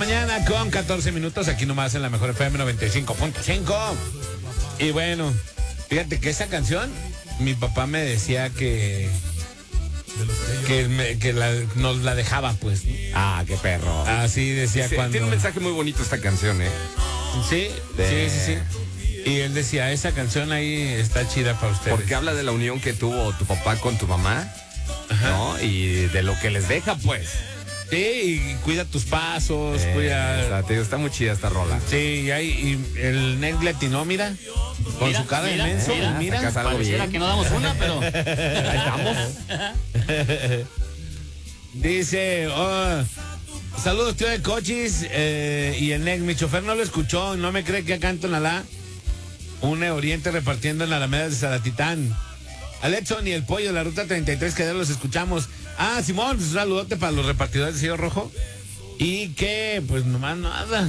mañana con 14 minutos, aquí nomás en la mejor FM 95.5. Y bueno, fíjate que esa canción, mi papá me decía que nos la dejaba, pues. Ah, qué perro. Así decía Sí, cuando... tiene un mensaje muy bonito esta canción, ¿eh? Sí, sí. Y él decía, esa canción ahí está chida para ustedes. Porque habla de la unión que tuvo tu papá con tu mamá, Ajá. ¿no? Y de lo que les deja, pues. Sí, y cuida tus pasos, cuida... Está muy chida esta rola. Sí, y el Ned le atinó, mira, con Mira, su cara mira, inmenso, mira. Sacas algo Pareciera bien. que no damos una, pero Ahí estamos. Dice, saludos tío de Cochis, y el Ned, mi chofer no lo escuchó, no me cree que acá en Tonalá, un Oriente repartiendo en la Alameda de Zaratitán. Al Edson y el Pollo de la Ruta 33, que ya los escuchamos. Ah, Simón, pues un saludote para los repartidores de Sello Rojo. Y que, pues nomás nada,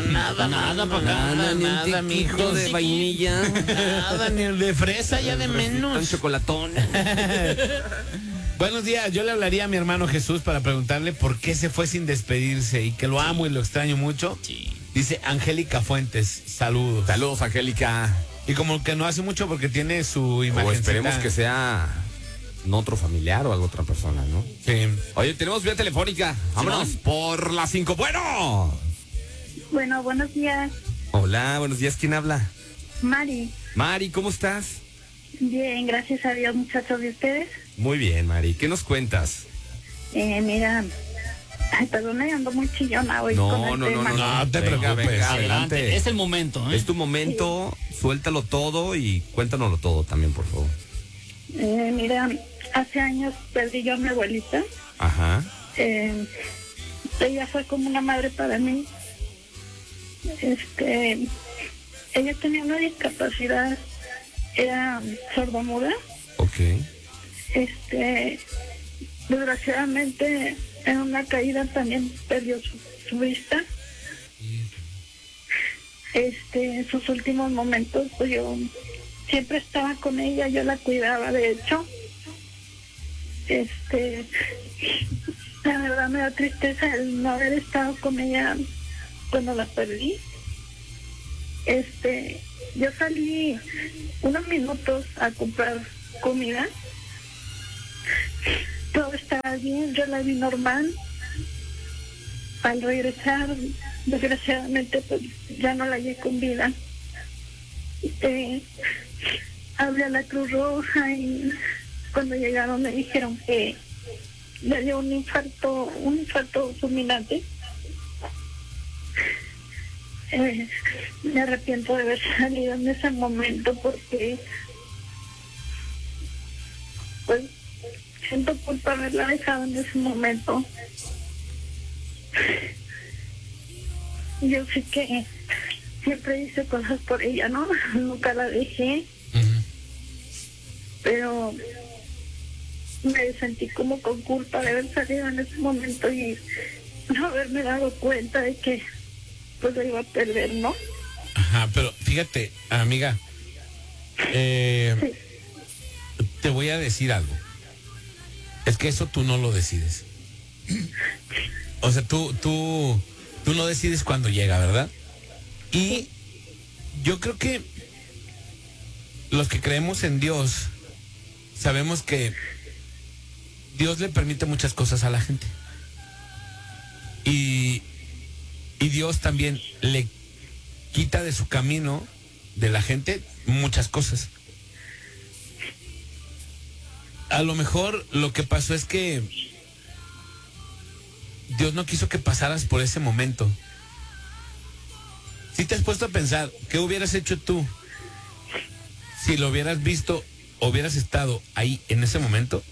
nada, mijo. De vainilla. Nada, ni el de fresa, ya de Un menos. chocolatón. Buenos días, yo le hablaría a mi hermano Jesús para preguntarle por qué se fue sin despedirse y que lo amo y lo extraño mucho. sí. Dice Angélica Fuentes, saludos. Saludos, Angélica. Y como que no hace mucho porque tiene su imagen. O esperemos que sea no otro familiar o otra persona, ¿no? Sí. Oye, tenemos vía telefónica. Vámonos por las 5. Bueno. Bueno, buenos días, Hola, buenos días. ¿Quién habla? Mari. Mari, ¿cómo estás? Bien, gracias a Dios, muchachos, de ustedes. Muy bien, Mari. ¿Qué nos cuentas? Mira, ay, perdona, ando muy chillona hoy con el tema. No te Venga, preocupes. venga, Adelante. Es el momento, ¿eh? Es tu momento, suéltalo todo y cuéntanoslo todo también, por favor. Mira, hace años perdí yo a mi abuelita. Ajá. Ella fue como una madre para mí. Ella tenía una discapacidad, era sordomuda. Ok. Desgraciadamente en una caída también perdió su vista. En sus últimos momentos, pues yo siempre estaba con ella, yo la cuidaba, de hecho. La verdad me da tristeza el no haber estado con ella cuando la perdí. Yo salí unos minutos a comprar comida. Todo estaba bien, yo la vi normal. Al regresar, desgraciadamente, pues ya no la hallé con vida. Hablé a la Cruz Roja y cuando llegaron me dijeron que le dio un infarto fulminante. Me arrepiento de haber salido en ese momento porque pues siento culpa haberla dejado en ese momento. Yo sé que siempre hice cosas por ella, ¿no? Nunca la dejé, pero me sentí como con culpa de haber salido en ese momento y no haberme dado cuenta de que pues la iba a perder, ¿no? Ajá, pero fíjate, amiga, Sí. te voy a decir algo. Es que eso tú no lo decides. O sea, tú no decides cuándo llega, ¿verdad? Y yo creo que los que creemos en Dios sabemos que Dios le permite muchas cosas a la gente. Y Dios también le quita de su camino, de la gente, muchas cosas. A lo mejor lo que pasó es que Dios no quiso que pasaras por ese momento. Si te has puesto a pensar, ¿qué hubieras hecho tú si lo hubieras visto o hubieras estado ahí en ese momento?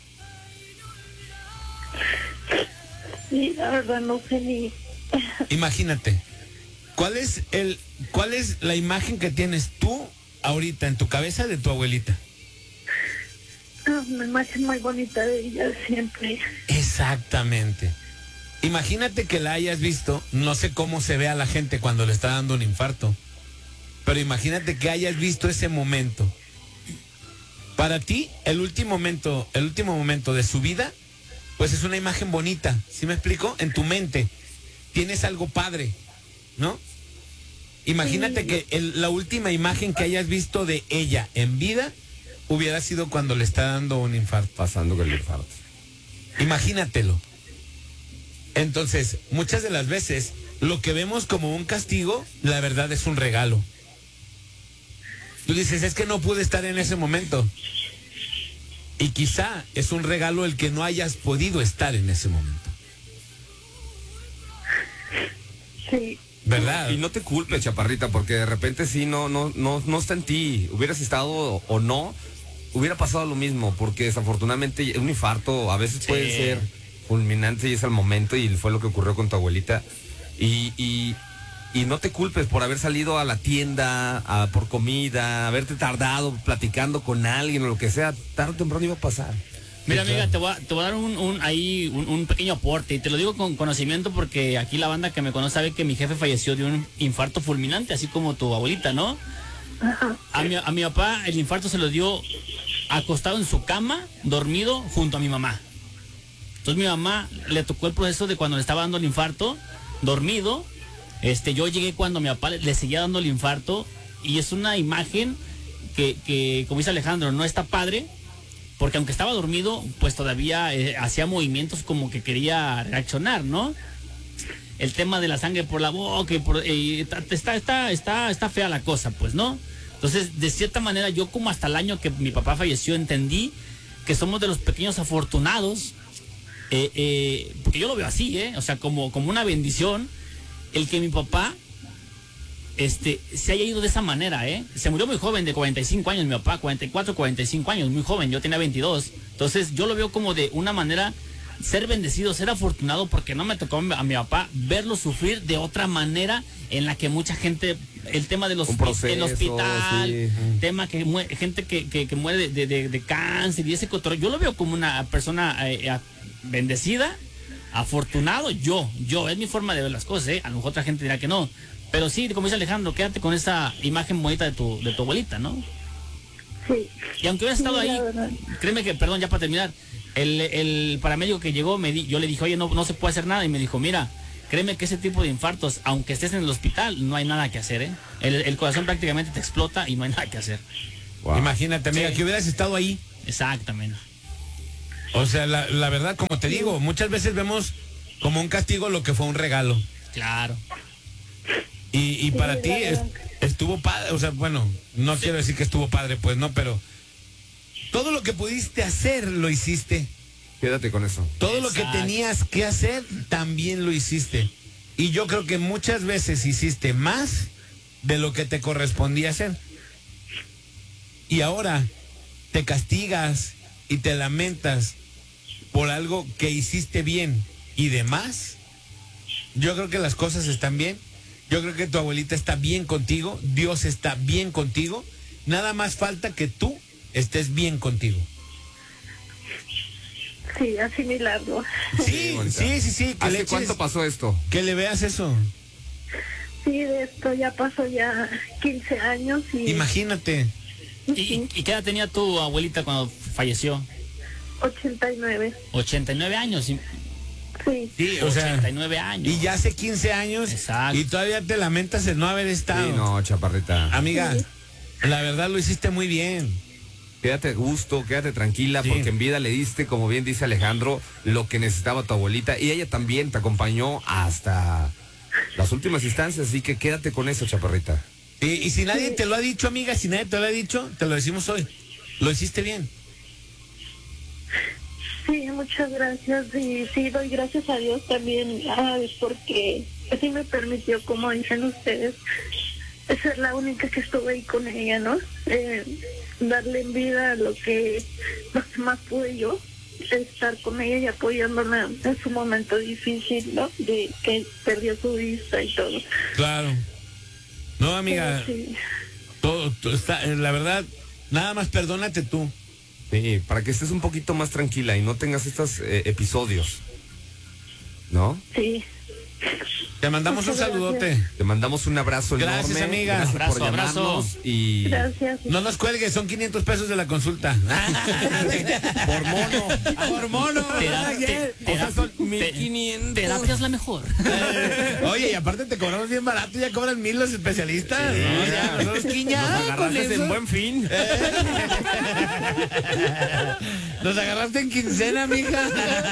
Sí, la verdad no sé ni... Imagínate, ¿cuál es la imagen que tienes tú ahorita en tu cabeza de tu abuelita? Una imagen muy bonita de ella siempre. Exactamente. Imagínate que la hayas visto, no sé cómo se ve a la gente cuando le está dando un infarto, pero imagínate que hayas visto ese momento. Para ti, el último momento de su vida, pues es una imagen bonita, ¿sí me explico? En tu mente. tienes algo padre, ¿no? Imagínate Sí. que la última imagen que hayas visto de ella en vida hubiera sido cuando le está dando un infarto. Pasando con el infarto. Imagínatelo. Entonces, muchas de las veces, lo que vemos como un castigo, la verdad es un regalo. Tú dices, es que no pude estar en ese momento. Y quizá es un regalo el que no hayas podido estar en ese momento. Sí. ¿Verdad? Y no te culpes, chaparrita, porque de repente sí no está en ti. Hubieras estado o no, hubiera pasado lo mismo, porque desafortunadamente un infarto a veces puede ser fulminante y es el momento, y fue lo que ocurrió con tu abuelita. Y no te culpes por haber salido a la tienda por comida, haberte tardado platicando con alguien o lo que sea, tarde o temprano iba a pasar. Mira, Sí, amiga, claro. te voy a dar un pequeño aporte, y te lo digo con conocimiento porque aquí la banda que me conoce sabe que mi jefe falleció de un infarto fulminante, así como tu abuelita, ¿no? Ajá. A mi papá el infarto se lo dio acostado en su cama, dormido, junto a mi mamá. Entonces mi mamá le tocó el proceso de cuando le estaba dando el infarto, dormido. Yo llegué cuando mi papá le seguía dando el infarto, y es una imagen que como dice Alejandro, no está padre, porque aunque estaba dormido, pues todavía hacía movimientos como que quería reaccionar, ¿no? El tema de la sangre por la boca, está fea la cosa, pues, ¿no? Entonces, de cierta manera, yo como hasta el año que mi papá falleció, entendí que somos de los pequeños afortunados, porque yo lo veo así, o sea, como una bendición, el que mi papá se haya ido de esa manera, Se murió muy joven, de 45 años, mi papá, 44, 45 años, muy joven, yo tenía 22. Entonces, yo lo veo como de una manera, ser bendecido, ser afortunado, porque no me tocó a mi papá verlo sufrir de otra manera en la que mucha gente, el tema de el hospital, sí. tema que gente que muere de cáncer y ese cotorreo, yo lo veo como una persona bendecida, afortunado, yo, es mi forma de ver las cosas, a lo mejor otra gente dirá que no, pero sí, como dice Alejandro, quédate con esa imagen bonita de tu abuelita, ¿no? Sí. Y aunque hubiera estado Sí, ahí, la verdad. créeme que, perdón, ya para terminar, el paramédico que llegó, yo le dije, oye, no se puede hacer nada, y me dijo, mira, créeme que ese tipo de infartos, aunque estés en el hospital, no hay nada que hacer, el corazón prácticamente te explota y no hay nada que hacer. Wow. Imagínate, amiga, Sí. que hubieras estado ahí. Exactamente. O sea, la verdad, como te digo, muchas veces vemos como un castigo lo que fue un regalo. Claro. Y Sí, para ti la verdad. estuvo padre, o sea, bueno, no quiero decir que estuvo padre, pues no, pero todo lo que pudiste hacer lo hiciste. Quédate con eso. Todo lo Exacto. que tenías que hacer también lo hiciste. Y yo creo que muchas veces hiciste más de lo que te correspondía hacer. Y ahora te castigas y te lamentas por algo que hiciste bien y demás. Yo creo que las cosas están bien. Yo creo que tu abuelita está bien contigo. Dios está bien contigo. Nada más falta que tú estés bien contigo. Sí, asimilarlo. Sí, bonita. sí. Que le ¿Hace cuánto eches- pasó esto? que le veas eso. Sí, de esto ya pasó ya 15 años y Imagínate. ¿Y qué edad tenía tu abuelita cuando falleció? 89. 89 años. Sí, Sí, o sea, 89 años. y ya hace 15 años. Exacto. Y todavía te lamentas el no haber estado. Sí, no, chaparrita. Amiga, Sí. la verdad lo hiciste muy bien. Quédate a gusto, quédate tranquila, Sí. porque en vida le diste, como bien dice Alejandro, lo que necesitaba tu abuelita. Y ella también te acompañó hasta las últimas instancias, así que quédate con eso, chaparrita. Y si nadie te lo ha dicho, amiga, si nadie te lo ha dicho, te lo decimos hoy. Lo hiciste bien. sí, muchas gracias. Y sí, doy gracias a Dios también, porque así me permitió, como dicen ustedes, ser la única que estuve ahí con ella, ¿no? Darle en vida lo que más pude yo, estar con ella y apoyándola en su momento difícil, ¿no? De que perdió su vista y todo. Claro. No, amiga, Pero sí. todo está, la verdad, nada más perdónate tú. Sí, para que estés un poquito más tranquila y no tengas estos episodios, ¿no? Sí, Te mandamos un Muchas saludote. Te mandamos un abrazo Gracias, enorme. amiga. Gracias Abrazo, por llamarnos. Y Gracias. No nos cuelgues, son 500 pesos de la consulta. por mono. Por mono. O sea, son 1500. Terapia es la mejor. Oye, y aparte te cobramos bien barato, ya cobran 1000 los especialistas. No, ya, nosotros Nos quiñá con agarraste eso. en Buen Fin. Nos agarraste en quincena, mija.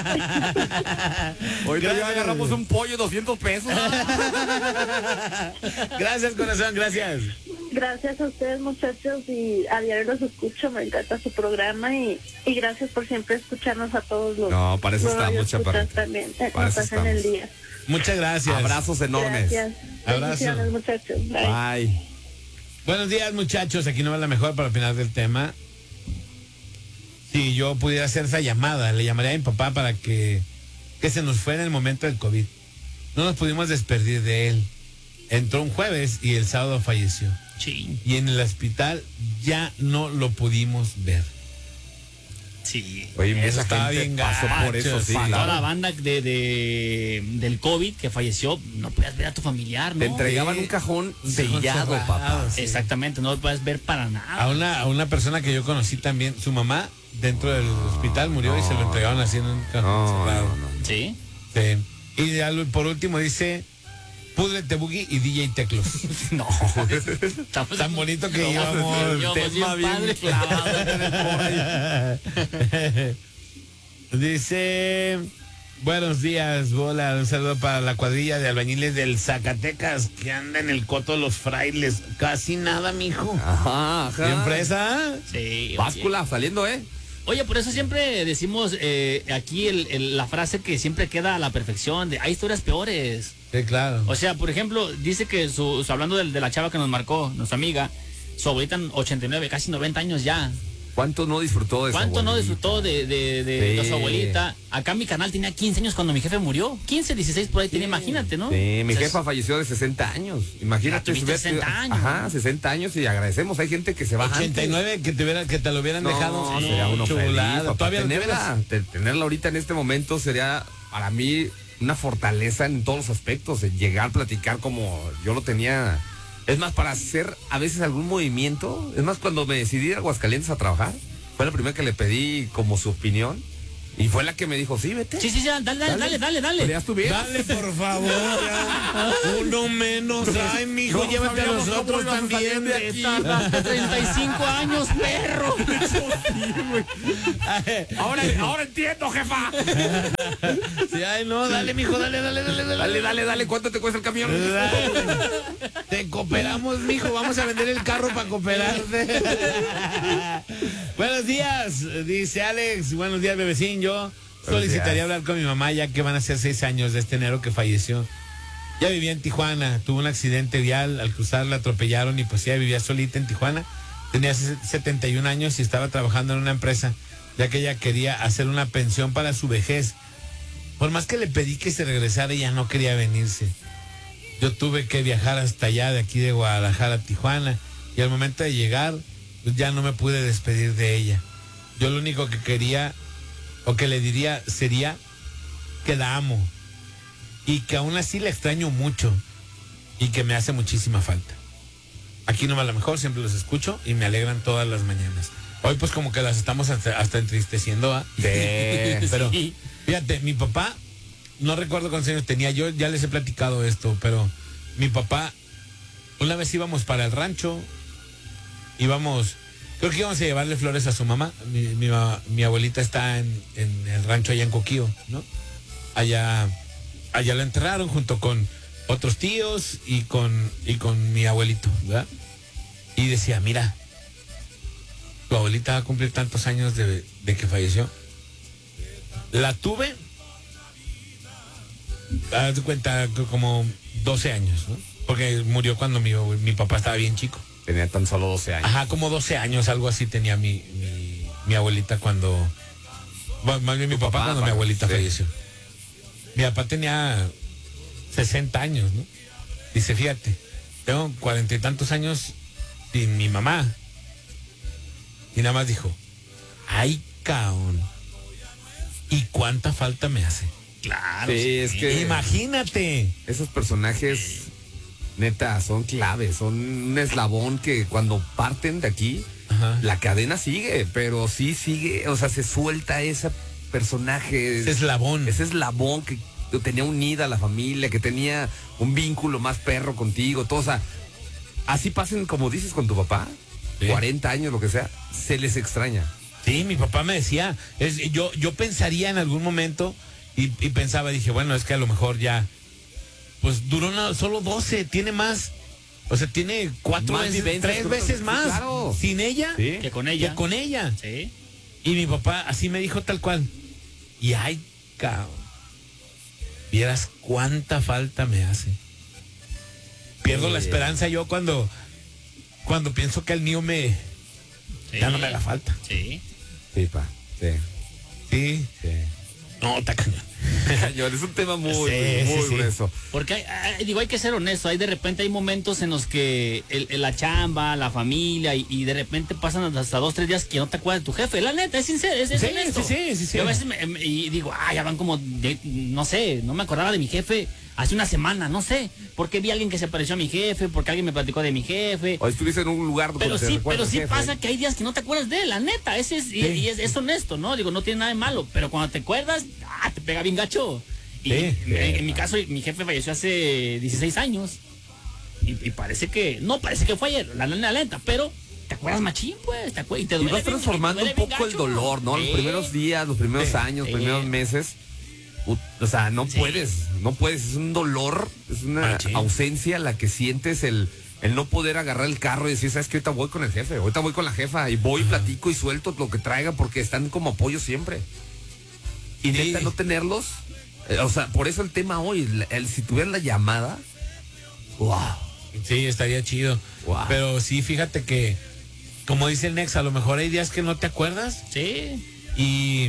Hoy ya Gracias. agarramos un pollo, 200 pesos. Gracias, corazón, gracias. Gracias a ustedes, muchachos, y a diario los escucho, me encanta su programa y gracias por siempre escucharnos a todos los. No, para eso los estamos, radioescuchas chaparrita. también, Para nos eso hacen el estamos. día. Muchas gracias. Abrazos enormes. Gracias. Abrazo. Bendiciones, muchachos. Bye. Bye. Buenos días, muchachos. Aquí no va la mejor para opinar del tema. Si yo pudiera hacer esa llamada, le llamaría a mi papá para que se nos fuera en el momento del COVID. No nos pudimos despedir de él. Entró un jueves y el sábado falleció. Sí, Y en el hospital ya no lo pudimos ver. sí. Oye, Eso mucha estaba gente bien pasó gacho, por eso, sí. sí. Para claro. toda la banda del COVID que falleció, no puedes ver a tu familiar, ¿no? Te entregaban Sí. un cajón Un cajón sellado, cerrado, papá. sí. Exactamente, no lo puedes ver para nada. A una persona que yo conocí también, su mamá dentro del hospital murió y se lo entregaron así en un cajón No, cerrado. no, no. Sí. Sí. Y por último dice Púdrete Boogie y DJ Teclos. No. Estamos- Tan bonito que No, íbamos. yo, tema bien bien padre. clavado. Dice, buenos días, bola, un saludo para la cuadrilla de albañiles del Zacatecas que anda en el coto de los frailes. Casi nada, mijo. Ajá, ajá. Bien fresa. Sí, oye. Báscula saliendo, ¿eh? Oye, por eso siempre decimos aquí la frase que siempre queda a la perfección, de hay historias peores. Sí, claro. O sea, por ejemplo, dice que hablando de la chava que nos marcó, nuestra amiga, su abuelita 89, casi 90 años ya. ¿Cuánto no disfrutó de esa ¿Cuánto no abuelita? disfrutó de Sí. su abuelita? Acá mi canal tenía 15 años cuando mi jefe murió. 15, 16 por ahí tenía, imagínate, ¿no? Sí, mi O sea, jefa falleció de 60 años. Imagínate. Ah, tuviste 60 años. Ajá, 60 años y agradecemos. Hay gente que se va 89 que te lo hubieran antes. dejado. No, sería uno chulada. feliz, papá. Todavía lo tenerla, tenerla ahorita en este momento sería para mí una fortaleza en todos los aspectos. En llegar a platicar como yo lo tenía. Es más, para hacer a veces algún movimiento. Es más, cuando me decidí ir a Aguascalientes a trabajar, fue la primera que le pedí como su opinión. Y fue la que me dijo, sí, vete. Sí, dale. Pero ya estuviera. Dale, por favor. Ya. Uno menos. Ay, mijo, No llévate a sabíamos cómo nosotros íbamos a salir también. de aquí. Tardaste 35 años, perro. Ahora entiendo, jefa. Sí, ay, no, dale, mijo, dale. Dale, ¿cuánto te cuesta el camión? Dale. Te cooperamos, mijo. Vamos a vender el carro para cooperarte. Buenos días, dice Alex. Buenos días, bebecín. Yo solicitaría días. hablar con mi mamá, ya que van a ser 6 años de este enero que falleció. Ya vivía en Tijuana, tuvo un accidente vial, al cruzar la atropellaron y pues ella vivía solita en Tijuana. Tenía 71 años y estaba trabajando en una empresa, ya que ella quería hacer una pensión para su vejez. Por más que le pedí que se regresara, ella no quería venirse. Yo tuve que viajar hasta allá, de aquí de Guadalajara a Tijuana, y al momento de llegar, pues ya no me pude despedir de ella. Yo lo único que quería, o que le diría, sería que la amo, y que aún así la extraño mucho, y que me hace muchísima falta. Aquí no va la mejor, siempre los escucho, y me alegran todas las mañanas. Hoy pues como que las estamos hasta entristeciendo, ¿ah? Pero Sí. fíjate, mi papá, no recuerdo cuántos años tenía, yo ya les he platicado esto, pero mi papá, una vez íbamos para el rancho, creo que íbamos a llevarle flores a su mamá. Mi abuelita está en el rancho allá en Coquío, ¿no? Allá la enterraron junto con otros tíos y con mi abuelito, ¿verdad? Y decía, mira, tu abuelita va a cumplir tantos años de que falleció. La tuve, haz de cuenta, como 12 años, ¿no? Porque murió cuando mi papá estaba bien chico. Tenía tan solo 12 años. Ajá, como 12 años, algo así tenía mi abuelita cuando... Bueno, más bien mi papá cuando mi abuelita sí. falleció. Mi papá tenía 60 años, ¿no? Dice, fíjate, tengo 40 y tantos años sin mi mamá. Y nada más dijo, ay, caón, ¿y cuánta falta me hace? Claro. Sí, es que Imagínate. esos personajes, neta, son claves, son un eslabón que cuando parten de aquí, Ajá. la cadena sigue, pero sí sigue, o sea, se suelta ese personaje. Ese eslabón. Ese eslabón que tenía unida a la familia, que tenía un vínculo más perro contigo, todo, o sea, así pasen, como dices, con tu papá, Sí. 40 años, lo que sea, se les extraña. Sí, mi papá me decía, yo pensaría en algún momento y pensaba, dije, bueno, es que a lo mejor ya, pues duró solo 12, tiene más, o sea, tiene 4 Más veces, vivencias, 3 sí, veces más, claro. sin ella, Sí. Que con ella. que con ella. Sí. Y mi papá así me dijo tal cual. Y ay, cabrón, vieras cuánta falta me hace. Pierdo la esperanza yo cuando pienso que el mío ya no me haga falta. Sí. Sí, pa, sí, Sí. sí. No, está cañón. Señor, es un tema muy, Sí, muy sí, sí. grueso. Porque hay que ser honesto, hay de repente hay momentos en los que la chamba, la familia y de repente pasan hasta 2, 3 días que no te acuerdas de tu jefe. La neta, es sincero, es Sí, honesto. sí. Yo a veces y digo, ya van como, no sé, no me acordaba de mi jefe hace una semana, no sé, porque vi a alguien que se pareció a mi jefe, porque alguien me platicó de mi jefe. O estuviste en un lugar donde Pero te sí, recuerdas, pero sí jefe. pasa que hay días que no te acuerdas de él, la neta, ese es, y es honesto, ¿no? Digo, no tiene nada de malo, pero cuando te acuerdas, te pega bien gacho. Y Sí. en mi caso, mi jefe falleció hace 16 años. Y parece que, no parece que fue ayer, la neta, pero te acuerdas machín, pues, y te Y duele vas bien, transformando te un duele bien poco el gacho. dolor, ¿no? Los Sí. primeros días, los primeros años, Sí. primeros meses. O sea, no Sí. puedes, es un dolor, es una Machín. ausencia la que sientes el no poder agarrar el carro y decir, sabes que ahorita voy con el jefe, ahorita voy con la jefa y voy, platico y suelto lo que traiga porque están como apoyo siempre. Y Sí. neta no tenerlos, o sea, por eso el tema hoy, si tuvieras la llamada, wow. Sí, estaría chido. Wow. Pero sí, fíjate que, como dice el Nex, a lo mejor hay días que no te acuerdas Sí. y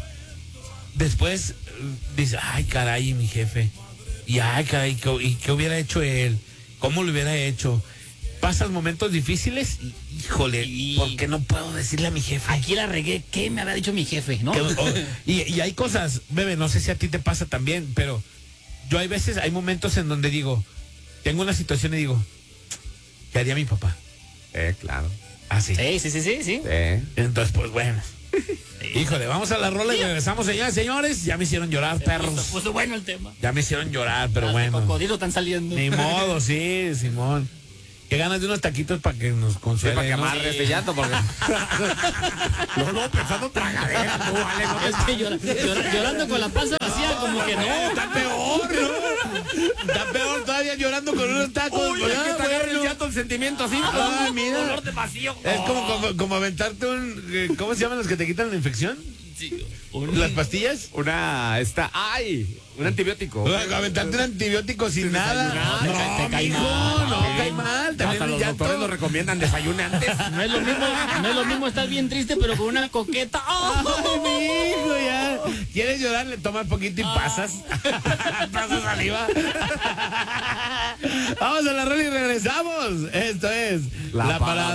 después dices, ay, caray, mi jefe. Y ay, caray, ¿qué hubiera hecho él? ¿Cómo lo hubiera hecho? Pasas momentos difíciles y, híjole, ¿por qué no puedo decirle a mi jefe? Aquí la regué, ¿qué me había dicho mi jefe, no? Y hay cosas, bebé, no sé si a ti te pasa también, pero yo hay momentos en donde digo, tengo una situación y digo, ¿qué haría mi papá? Claro. Así. Sí. Entonces, pues bueno. Híjole, vamos a la rola y regresamos, señores, señores. Ya me hicieron llorar, perros. Pues bueno el tema. Ya me hicieron llorar, pero Las de bueno. cocodrilo están saliendo. Ni modo, sí, Simón. Qué ganas de unos taquitos para que nos Sí, consuelen. para que ¿no? amarre este llanto, porque. No, pensando tragadera, tú, vale, no te Es que llorando con la panza vacía, como que no. está peor, ¿no? Está peor todavía llorando con unos tacos. Uy, Pues, es que te agarra el bueno. llanto, el sentimiento así. Ah, mira. Dolor de vacío. Es como aventarte ¿cómo se llaman los que te quitan la infección? Sí, ¿Las pastillas? Un antibiótico. Aventarte un antibiótico sin nada. desayunar, te cae mijo, mal. no, cae mal. También Hasta el los llanto. doctores lo recomiendan, desayune antes. No es lo mismo estar bien triste, pero con una coqueta. Ay, mi hijo, ya. ¿Quieres llorar? Le tomas poquito y pasas. Pasas saliva. Vamos a la rola y regresamos. Esto es La La Parada.